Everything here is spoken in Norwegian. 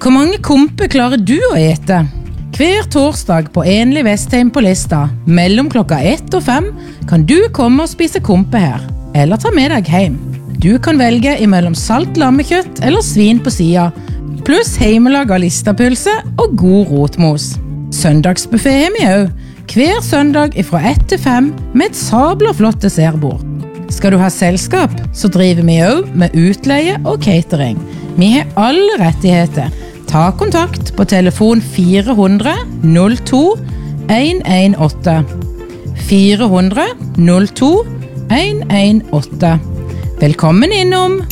Hvor mange kompe klarer du å ete? Hver torsdag på Enlig Vestheim på Lista, mellom klokka 1 og 5, kan du komme og spise kompe her, eller ta med deg hjem. Du kan velge imellom salt lammekjøtt eller svin på sida, pluss heimelaga listapølse og god rotmos. Søndagsbuffet har vi også, hver søndag fra 1 til 5 med et sabla flott dessertbord. Skal du ha selskap, så driver vi også med utleie og catering. Vi har alle rettigheter. Ta kontakt på telefon 400 02 118. 400 02 118. Velkommen innom!